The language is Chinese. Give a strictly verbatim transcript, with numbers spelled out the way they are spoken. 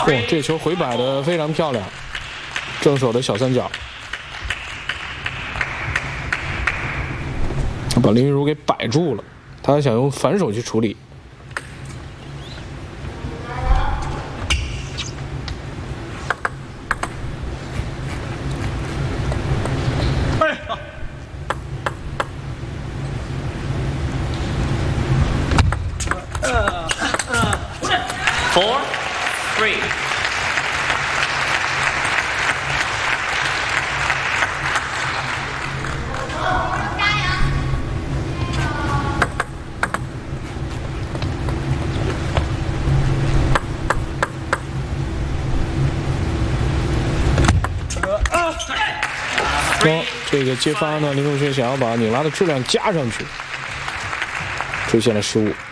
哦，这球回摆的非常漂亮，正手的小三角，把林昀儒给摆住了。他想用反手去处理。 Four, three. 哦，这个接发呢，林同学想要把拧拉的质量加上去，出现了失误。